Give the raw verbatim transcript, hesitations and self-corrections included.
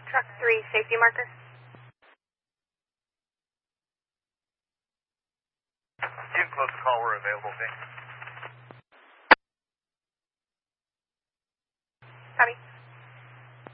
Truck three, safety marker. Team close call, we're available, thanks. Copy.